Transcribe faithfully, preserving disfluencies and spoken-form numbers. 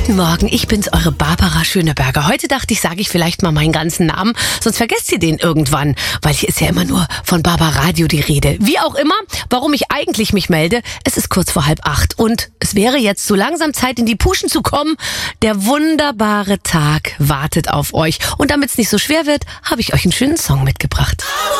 Guten Morgen, ich bin's, eure Barbara Schöneberger. Heute dachte ich, sage ich vielleicht mal meinen ganzen Namen, sonst vergesst ihr den irgendwann, weil hier ist ja immer nur von Barbaradio die Rede. Wie auch immer, warum ich eigentlich mich melde, es ist kurz vor halb acht und es wäre jetzt so langsam Zeit, in die Puschen zu kommen. Der wunderbare Tag wartet auf euch und damit es nicht so schwer wird, habe ich euch einen schönen Song mitgebracht.